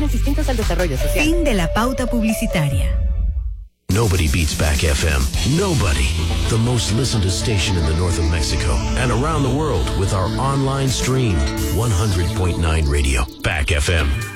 planes distintos al desarrollo social. Fin de la pauta publicitaria. Nobody beats Back FM. Nobody. The most listened to station in the north of Mexico and around the world with our online stream. 100.9 Radio. Back FM.